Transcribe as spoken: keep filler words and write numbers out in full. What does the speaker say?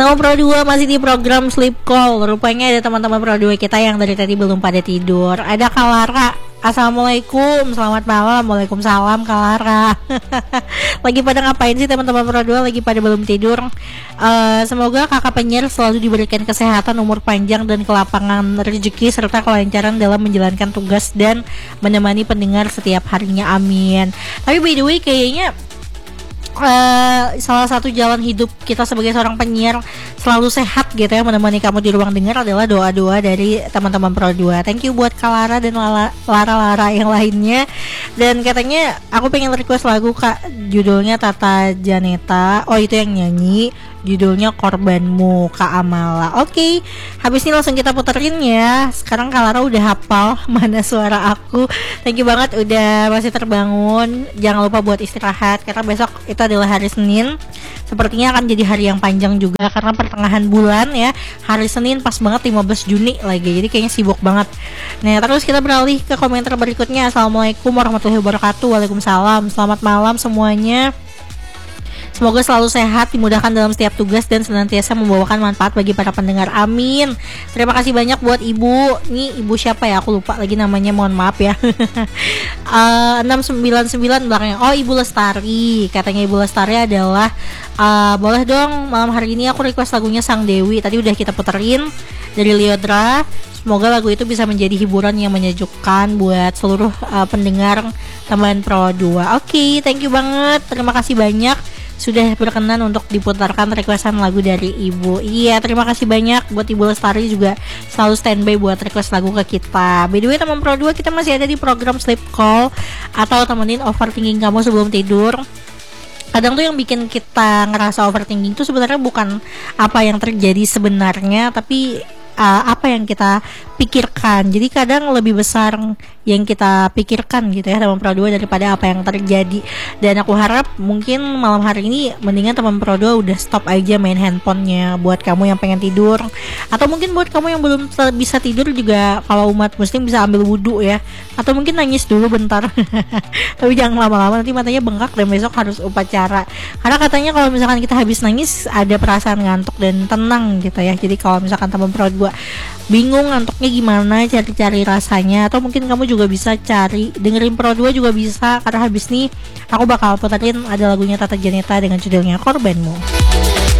Teman Pro dua masih di program Sleep Call. Rupanya ada teman-teman Pro dua kita yang dari tadi belum pada tidur. Ada Kalara. Assalamualaikum, selamat malam. Waalaikumsalam Kalara. Lagi pada ngapain sih teman-teman Pro dua? Lagi pada belum tidur? uh, Semoga kakak penyiar selalu diberikan kesehatan, umur panjang, dan kelapangan rezeki serta kelancaran dalam menjalankan tugas dan menemani pendengar setiap harinya, amin. Tapi by the way kayaknya Uh, salah satu jalan hidup kita sebagai seorang penyiar selalu sehat gitu ya, menemani kamu di ruang dengar adalah doa-doa dari teman-teman Pro dua. Thank you buat Kalara dan Lara-Lara yang lainnya. Dan katanya aku pengen request lagu Kak, judulnya Tata Janeta. Oh itu yang nyanyi, judulnya Korbanmu Kak Amala. Oke, okay, habis ini langsung kita puterin ya. Sekarang Kalara udah hafal mana suara aku. Thank you banget udah masih terbangun. Jangan lupa buat istirahat karena besok itu adalah hari Senin. Sepertinya akan jadi hari yang panjang juga karena pertengahan bulan ya. Hari Senin pas banget lima belas Juni lagi. Jadi kayaknya sibuk banget. Nah, terus kita beralih ke komentar berikutnya. Assalamualaikum warahmatullahi wabarakatuh. Waalaikumsalam. Selamat malam semuanya. Semoga selalu sehat, dimudahkan dalam setiap tugas dan senantiasa membawakan manfaat bagi para pendengar. Amin. Terima kasih banyak buat ibu. Ini ibu siapa ya? Aku lupa lagi namanya. Mohon maaf ya. uh, enam sembilan sembilan belakangnya. Oh, Ibu Lestari. Katanya Ibu Lestari adalah uh, boleh dong malam hari ini aku request lagunya Sang Dewi. Tadi udah kita puterin dari Liodra. Semoga lagu itu bisa menjadi hiburan yang menyejukkan buat seluruh uh, pendengar teman Pro dua. Oke, okay, thank you banget. Terima kasih banyak sudah berkenan untuk diputarkan requestan lagu dari Ibu. Iya, terima kasih banyak buat Ibu Lestari juga selalu standby buat request lagu ke kita. By the way, teman Pro dua, kita masih ada di program Sleep Call atau temenin overthinking kamu sebelum tidur. Kadang tuh yang bikin kita ngerasa overthinking tuh sebenarnya bukan apa yang terjadi sebenarnya, tapi uh, apa yang kita pikirkan. Jadi kadang lebih besar yang kita pikirkan gitu ya teman Pro dua daripada apa yang terjadi. Dan aku harap mungkin malam hari ini mendingan teman Pro dua udah stop aja main handphonenya buat kamu yang pengen tidur. Atau mungkin buat kamu yang belum bisa tidur juga, kalau umat muslim bisa ambil wudhu ya. Atau mungkin nangis dulu bentar. Tapi jangan lama-lama, nanti matanya bengkak dan besok harus upacara. Karena katanya kalau misalkan kita habis nangis ada perasaan ngantuk dan tenang gitu ya. Jadi kalau misalkan teman Pro dua bingung ngantuknya gimana, cari-cari rasanya, atau mungkin kamu juga bisa cari dengerin Pro dua juga bisa, karena habis nih aku bakal puterin ada lagunya Tata Janeta dengan judulnya Korbanmu.